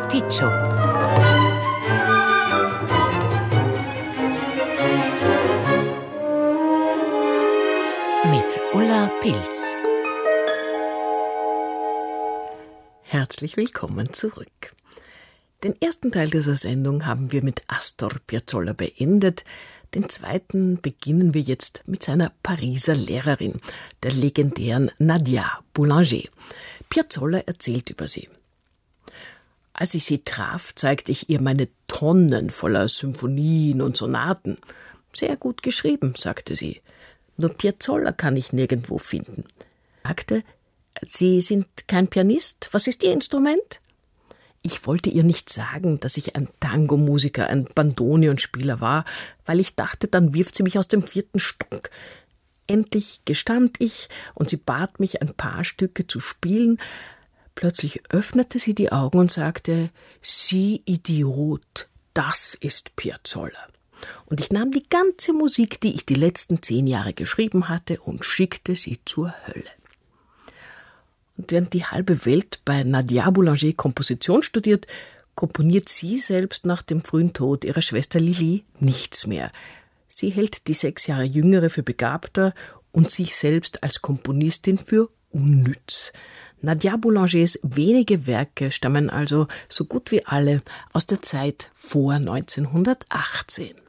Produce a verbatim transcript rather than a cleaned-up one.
Pasticcio mit Ulla Pilz. Herzlich willkommen zurück. Den ersten Teil dieser Sendung haben wir mit Astor Piazzolla beendet. Den zweiten beginnen wir jetzt mit seiner Pariser Lehrerin, der legendären Nadia Boulanger. Piazzolla erzählt über sie. Als ich sie traf, zeigte ich ihr meine Tonnen voller Symphonien und Sonaten. Sehr gut geschrieben, sagte sie. Nur Piazzolla kann ich nirgendwo finden. Ich sagte, Sie sind kein Pianist? Was ist Ihr Instrument? Ich wollte ihr nicht sagen, dass ich ein Tango-Musiker, ein Bandoneonspieler war, weil ich dachte, dann wirft sie mich aus dem vierten Stock. Endlich gestand ich und sie bat mich, ein paar Stücke zu spielen. Plötzlich öffnete sie die Augen und sagte, Sie Idiot, das ist Piazzolla. Und ich nahm die ganze Musik, die ich die letzten zehn Jahre geschrieben hatte, und schickte sie zur Hölle. Und während die halbe Welt bei Nadia Boulanger Komposition studiert, komponiert sie selbst nach dem frühen Tod ihrer Schwester Lili nichts mehr. Sie hält die sechs Jahre Jüngere für begabter und sich selbst als Komponistin für unnütz. Nadia Boulangers wenige Werke stammen also so gut wie alle aus der Zeit vor neunzehnhundertachtzehn.